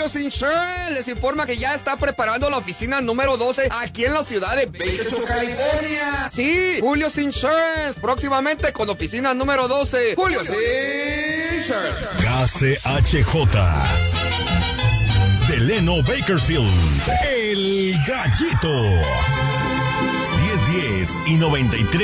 Julio Insurance les informa que ya está preparando la oficina número 12 aquí en la ciudad de Bakersfield, California. Sí, Julio Insurance, próximamente con oficina número 12. Julio Insurance. KCHJ Delano Bakersfield, El Gallito. 1010 y 93.